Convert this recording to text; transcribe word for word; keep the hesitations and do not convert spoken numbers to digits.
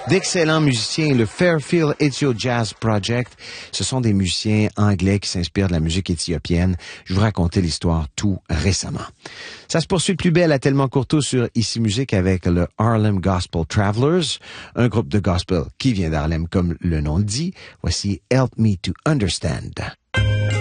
D'excellents musiciens, le Fairfield Ethio Jazz Project. Ce sont des musiciens anglais qui s'inspirent de la musique éthiopienne. Je vous racontais l'histoire tout récemment. Ça se poursuit de plus belle à Tellement Courteau sur Ici Musique avec le Harlem Gospel Travelers, un groupe de gospel qui vient d'Harlem comme le nom le dit. Voici Help Me to Understand.